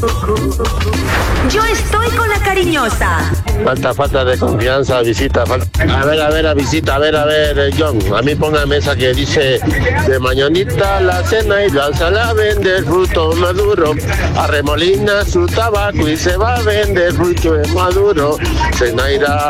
Yo estoy con la cariñosa. Falta de confianza, visita. A ver, visita, John. A mí póngame esa que dice: de mañanita la cena y la sala a vender fruto maduro. Arremolina su tabaco y se va a vender fruto maduro. Cena irá